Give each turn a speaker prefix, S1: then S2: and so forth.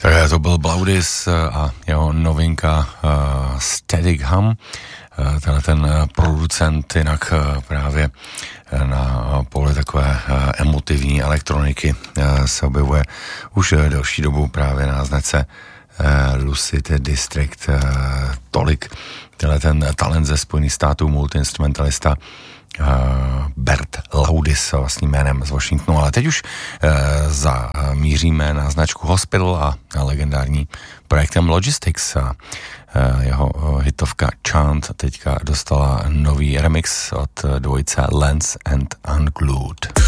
S1: Tak to byl Blaudis a jeho novinka Static Hum. Tenhle ten producent jinak právě na poli takové emotivní elektroniky se objevuje už delší dobu právě na značce Lucid District. Tolik tenhle ten talent ze Spojených států, multiinstrumentalista Bert Laudis vlastním jménem z Washingtonu, ale teď už zamíříme na značku Hospital a legendární projektem Logistics a jeho hitovka Chant teďka dostala nový remix od dvojice Lens and Unglued.